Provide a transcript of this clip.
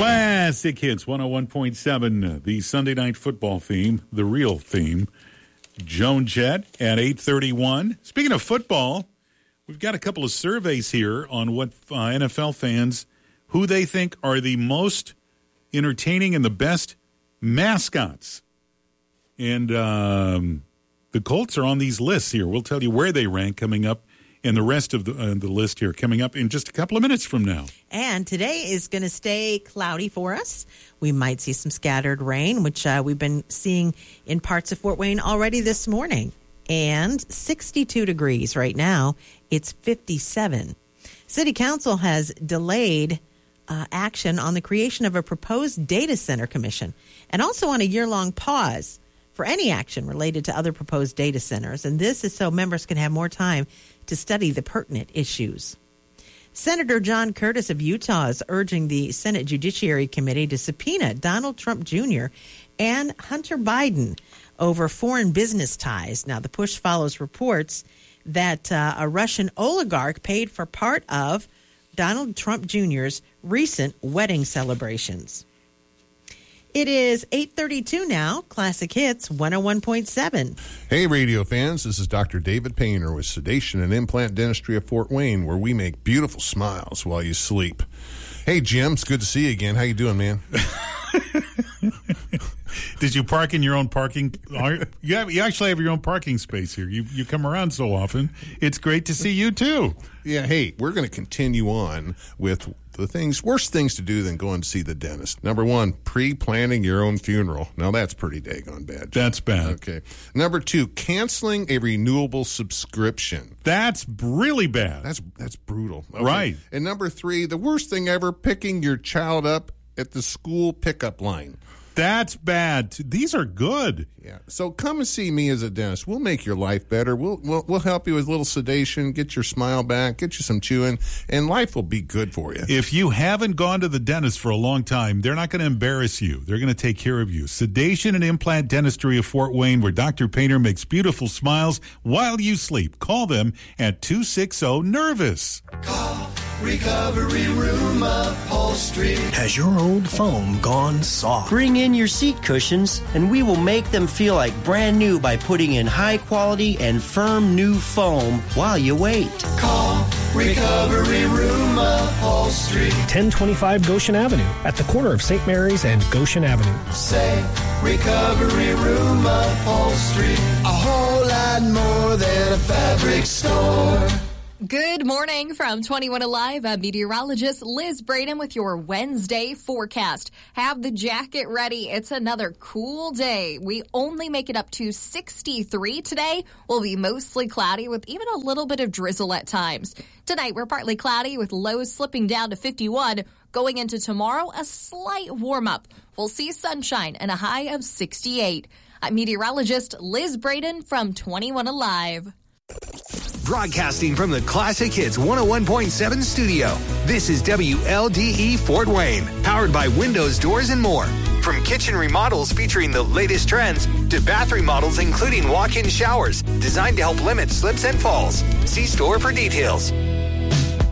Classic Hits 101.7, the Sunday Night Football theme, the real theme. Joan Jett at 8:31. Speaking of football, we've got a couple of surveys here on what NFL fans, who they think are the most entertaining and the best mascots. And the Colts are on these lists here. We'll tell you where they rank coming up, and the rest of the list here coming up in just a couple of minutes from now. And today is going to stay cloudy for us. We might see some scattered rain, which we've been seeing in parts of Fort Wayne already this morning. And 62 degrees right now. It's 57. City Council has delayed action on the creation of a proposed data center commission and also on a year-long pause for any action related to other proposed data centers. And this is so members can have more time to study the pertinent issues. Senator John Curtis of Utah is urging the Senate Judiciary Committee to subpoena Donald Trump Jr. and Hunter Biden over foreign business ties. Now, the push follows reports that a Russian oligarch paid for part of Donald Trump Jr.'s recent wedding celebrations. It is 8:32 now. Classic Hits 101.7. Hey, radio fans. This is Dr. David Painter with Sedation and Implant Dentistry of Fort Wayne, where we make beautiful smiles while you sleep. Hey, Jim. It's good to see you again. How you doing, man? Did you park in your own parking? You actually have your own parking space here. You come around so often. It's great to see you, too. Yeah, hey, we're going to continue on with the worst things to do than going to see the dentist. Number one, pre-planning your own funeral. Now, that's pretty daggone bad. That's bad. Okay. Number two, canceling a renewable subscription. That's really bad. That's brutal. Okay. Right. And number three, the worst thing ever, picking your child up at the school pickup line. That's bad. These are good. Yeah. So come and see me as a dentist. We'll make your life better. We'll help you with a little sedation, get your smile back, get you some chewing, and life will be good for you. If you haven't gone to the dentist for a long time, they're not going to embarrass you. They're going to take care of you. Sedation and Implant Dentistry of Fort Wayne, where Dr. Painter makes beautiful smiles while you sleep. Call them at 260-NERVOUS. Call Recovery Room Upholstery. Has your old foam gone soft? Bring in your seat cushions, and we will make them feel like brand new by putting in high quality and firm new foam while you wait. Call Recovery Room Upholstery. 1025 Goshen Avenue at the corner of St. Mary's and Goshen Avenue. Say Recovery Room Upholstery. A whole lot more than a fabric store. Good morning from 21 Alive. I'm meteorologist Liz Braden with your Wednesday forecast. Have the jacket ready. It's another cool day. We only make it up to 63 today. We'll be mostly cloudy with even a little bit of drizzle at times. Tonight, we're partly cloudy with lows slipping down to 51. Going into tomorrow, a slight warm-up. We'll see sunshine and a high of 68. I'm meteorologist Liz Braden from 21 Alive. Broadcasting from the Classic Hits 101.7 studio, this is WLDE Fort Wayne, powered by Windows, Doors, and more. From kitchen remodels featuring the latest trends to bath remodels including walk-in showers designed to help limit slips and falls. See store for details.